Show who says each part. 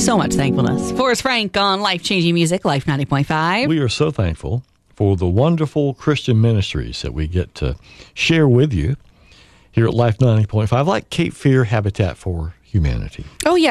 Speaker 1: So much thankfulness. Forrest Frank on Life-Changing Music, Life 90.5.
Speaker 2: We are so thankful for the wonderful Christian ministries that we get to share with you here at Life 90.5, like Cape Fear Habitat for Humanity.
Speaker 1: Oh, yeah.